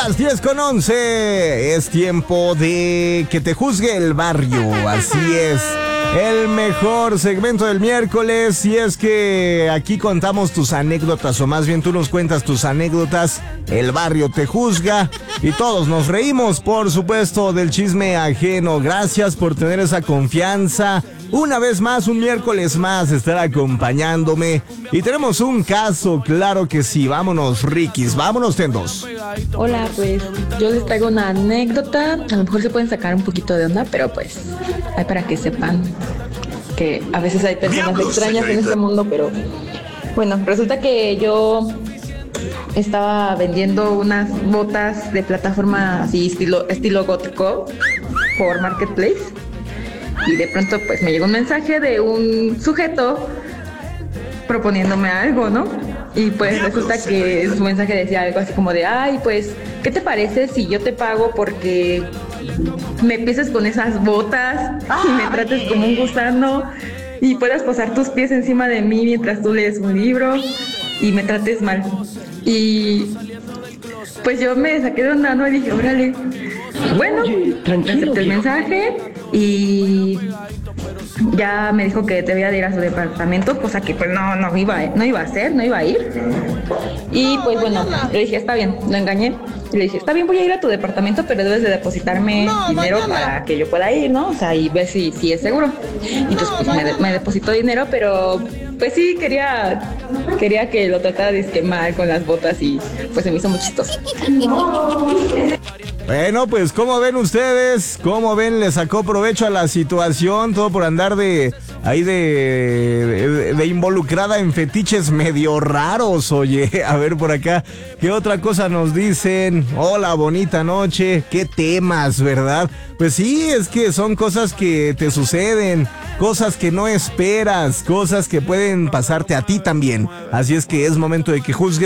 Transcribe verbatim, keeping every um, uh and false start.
las diez con once. Es tiempo de que te juzgue el barrio. Así es. El mejor segmento del miércoles. Y es que aquí contamos tus anécdotas, o más bien tú nos cuentas tus anécdotas. El barrio te juzga y todos nos reímos, por supuesto, del chisme ajeno. Gracias por tener esa confianza. Una vez más, un miércoles más, estar acompañándome. Y tenemos un caso, claro que sí. Vámonos, Rikis, vámonos, tendos. Hola, pues yo les traigo una anécdota. A lo mejor se pueden sacar un poquito de onda, pero pues hay para que sepan que a veces hay personas Diablos, extrañas señorita. En este mundo, pero bueno, resulta que yo estaba vendiendo unas botas de plataforma así estilo, estilo gótico por Marketplace. Y de pronto pues me llegó un mensaje de un sujeto proponiéndome algo, ¿no? Y pues resulta que su mensaje decía algo así como de, ay, pues, ¿qué te parece si yo te pago porque me pises con esas botas y me trates como un gusano y puedas posar tus pies encima de mí mientras tú lees un libro y me trates mal? Y pues yo me saqué de onda, ¿no? Y dije, órale. Bueno, acepté el mensaje y ya me dijo que debía de ir a su departamento, cosa que pues no, no iba, no iba a hacer, no iba a ir. Y pues bueno, le dije, está bien, lo engañé. Y le dije, está bien, voy a ir a tu departamento, pero debes de depositarme dinero para que yo pueda ir, ¿no? O sea, y ver si, si es seguro. Y entonces pues me, me depositó dinero, pero pues sí, quería, quería que lo tratara de esquemar con las botas y pues se me hizo muy chistoso. Bueno, pues ¿cómo ven ustedes? ¿Cómo ven? Le sacó provecho a la situación, todo por andar de ahí de, de, de involucrada en fetiches medio raros. Oye, a ver por acá, ¿qué otra cosa nos dicen? Hola, bonita noche, qué temas, ¿verdad? Pues sí, es que son cosas que te suceden, cosas que no esperas, cosas que pueden pasarte a ti también. Así es que es momento de que juzgues